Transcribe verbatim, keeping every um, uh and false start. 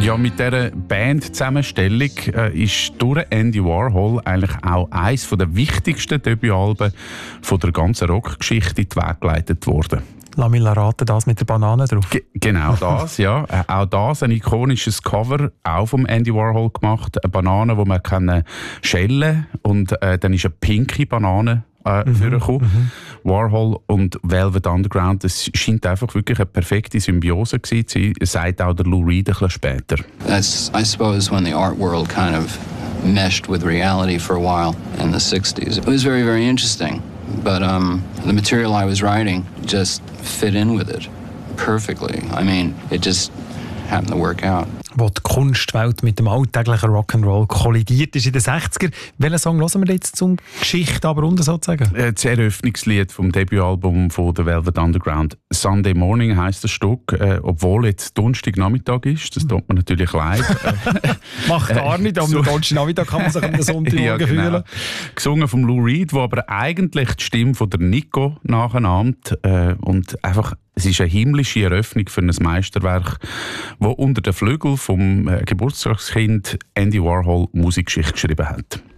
Ja, mit dieser Band-Zusammenstellung äh, ist durch Andy Warhol eigentlich auch eines der wichtigsten Debütalben von der ganzen Rockgeschichte in die Wege geleitet worden. Lass mich raten, das mit der Banane drauf. Ge- genau das, ja. Äh, auch das, ein ikonisches Cover, auch vom Andy Warhol gemacht. Eine Banane, die man kann schälen kann. Und äh, dann ist eine pinke Banane äh, mhm, vorgekommen. Mhm. Warhol und Velvet Underground, das scheint einfach wirklich eine perfekte Symbiose gewesen zu sein, sagt auch der Lou Reed ein bisschen später. That's, I suppose, when the art world kind of meshed with reality for a while in the sixties. It was very, very interesting. But um, the material I was writing just fit in with it perfectly. I mean, it just happened to work out. Wo die Kunstwelt mit dem alltäglichen Rock'n'Roll kollidiert ist in den sechziger. Welchen Song hören wir jetzt zum Geschichte aber runter sozusagen? Das Eröffnungslied vom Debütalbum von der Velvet Underground. Sunday Morning heisst das Stück, äh, obwohl jetzt Donnerstagnachmittag ist. Das tut mir natürlich leid. Macht gar nicht, am Donnerstagnachmittag kann man sich am Sonntagmorgen ja, genau. fühlen. Gesungen von Lou Reed, wo aber eigentlich die Stimme von der Nico nachahmt. Äh, und einfach, es ist eine himmlische Eröffnung für ein Meisterwerk, das unter den Flügeln vom äh, Geburtstagskind Andy Warhol Musikgeschichte geschrieben hat.